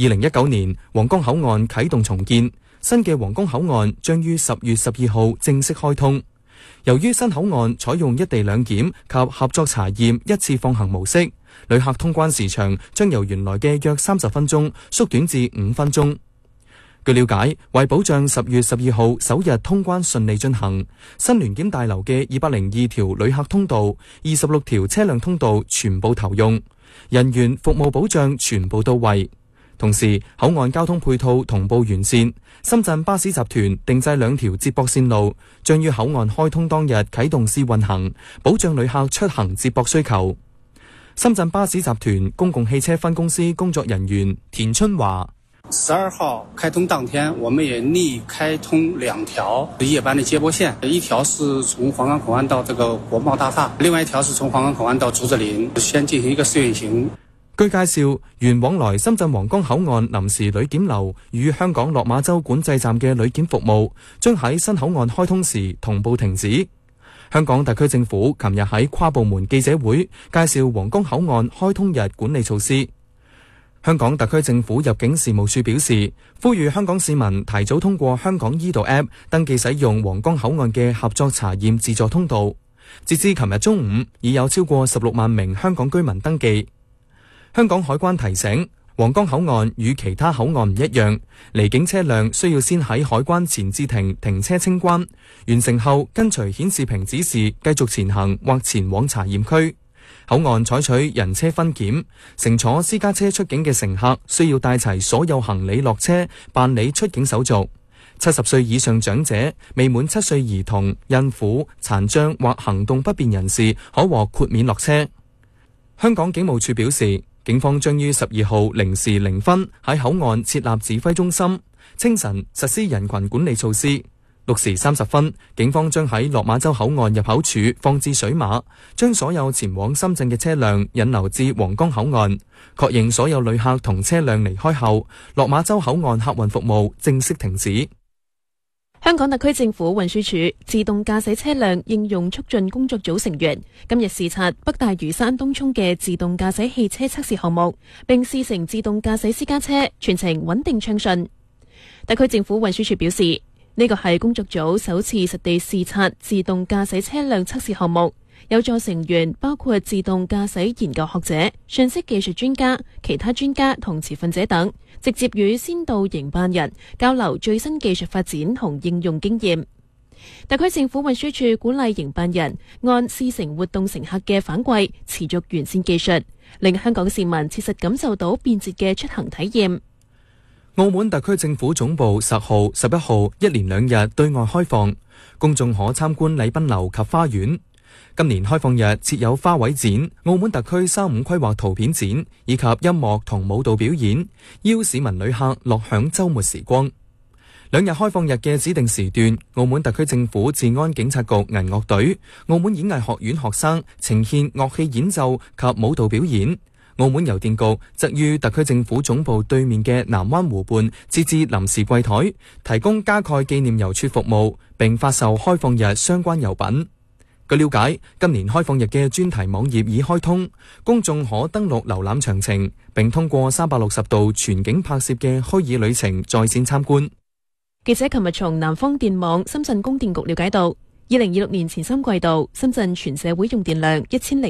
2019年，皇崗口岸啟動重建，新嘅皇崗口岸將於10月12號正式開通。由於新口岸採用一地兩檢及合作查驗一次放行模式，旅客通關時長將由原來嘅約30分鐘縮短至5分鐘。據了解，為保障10月12號首日通關順利進行，新聯檢大樓嘅202條旅客通道、26條車輛通道全部投用，人員服務保障全部到位。同時，口岸交通配套同步完善，深圳巴士集團定製2條接駁線路，將於口岸開通當日啟動試運行，保障旅客出行接駁需求。深圳巴士集團公共汽車分公司工作人員田春華 ：12號開通當天，我們也立開通2條夜班的接駁線，一條是從皇崗口岸到這個國貿大廈，另外一條是從皇崗口岸到竹子林，先進行一個試運行。 據介紹，原往來深圳皇崗口岸臨時旅檢樓與香港落馬洲管制站嘅旅檢服務，將喺新口岸開通時同步停止。香港特區政府琴日喺跨部門記者會介紹皇崗口岸開通日管理措施。香港特區政府入境事務處表示，呼籲香港市民提早通過香港依道 App 登記使用皇崗口岸嘅合作查驗自助通道。截至琴日中午，已有超過16萬名香港居民登記。香港海關提醒，皇崗口岸與其他口岸唔一樣，離境車輛需要先喺海關前置亭停車清關，完成後跟隨顯示屏指示繼續前行或前往查驗區。口岸採取人車分檢，乘坐私家車出境嘅乘客需要帶齊所有行李落車辦理出境手續。70歲以上長者、未滿7歲兒童、孕婦、殘障或行動不便人士可獲豁免落車。香港警務處表示，警方將於12號0時0分喺口岸設立指揮中心，清晨實施人群管理措施。6時30分，警方將喺落馬洲口岸入口處放置水馬，將所有前往深圳嘅車輛引流至皇崗口岸，確認所有旅客同車輛離開後，落馬洲口岸客運服務正式停止。 香港特區政府運輸署自動駕駛車輛應用促進工作組成員今日視察北大嶼山東涌嘅自動駕駛汽車測試項目，並試乘自動駕駛私家車，全程穩定暢順。特區政府運輸署表示，呢個係工作組首次實地視察自動駕駛車輛測試項目，有助成員包括自動駕駛研究學者、信息技術專家、其他專家同持份者等，直接與先導營辦人交流最新技術發展同應用經驗。特區政府運輸署鼓勵營辦人按試乘活動乘客嘅反饋，持續完善技術，令香港市民切實感受到便捷嘅出行體驗。 澳門特區政府總部10號、11號一連2日對外開放，公眾可參觀禮賓樓及花園。今年開放日設有花卉展、澳門特區35規劃圖片展以及音樂同舞蹈表演，邀市民旅客樂享週末時光。2日開放日嘅指定時段，澳門特區政府治安警察局銀樂隊、澳門演藝學院學生呈現樂器演奏及舞蹈表演。澳門郵電局則於特區政府總部對面嘅南灣湖畔設置臨時櫃台，提供加蓋紀念郵戳服務，並發售開放日相關郵品。據了解，今年開放日嘅專題網頁已開通，公眾可登錄瀏覽詳情，並通過360度全景拍攝嘅虛擬旅程在線參觀。 記者琴日從南方電網深圳供電局了解到，2026年前3季度深圳全社會用電量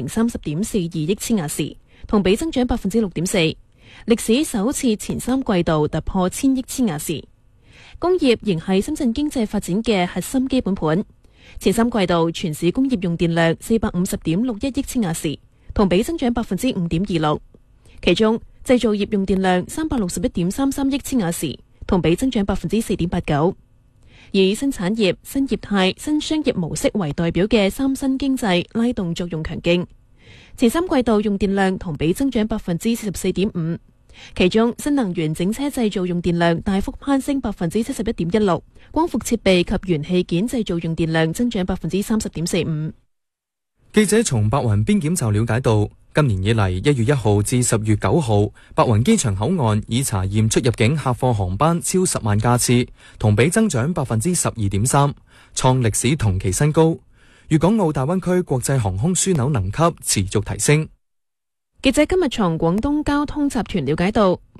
1030.42億千瓦時，同比增長6.4%，歷史首次前3季度突破1000億千瓦時。工業仍係深圳經濟發展嘅核心基本盤。前3季度全市工業用電量450.61億千瓦時，同比增長5.26%。其中製造業用電量361.33億千瓦時，同比增長4.89%。以新產業、新業態、新商業模式為代表嘅三新經濟拉動作用強勁。前3季度用電量同比增長44.5%，其中新能源整車製造用電量大幅攀升71.16%，光伏設備及元器件製造用電量增長30.45%。 記者從白雲邊檢站了解到，今年以嚟1月1號至10月9號，白雲機場口岸已查驗出入境客貨航班超10萬架次，同比增長12.3%，創歷史同期新高。粵港澳大灣區國際航空樞紐能級持續提升。 記者今日從廣東交通集團了解到，